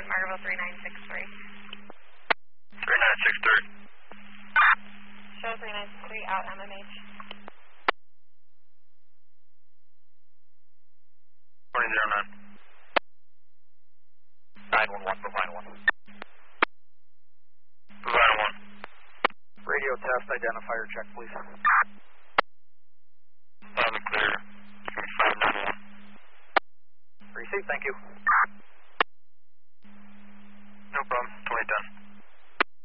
Margaretville 3963. 3963. Show 3963 out MMH. 2009. 911, provide 1. Provide 1. Radio test, identifier check, please. Loud and clear. 591. Receive, thank you.